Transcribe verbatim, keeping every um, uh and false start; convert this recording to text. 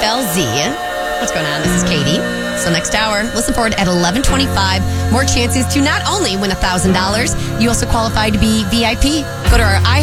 L Z. What's going on? This is Katie. So next hour, listen forward at eleven twenty-five. More chances to not only win one thousand dollars, you also qualify to be V I P. Go to our I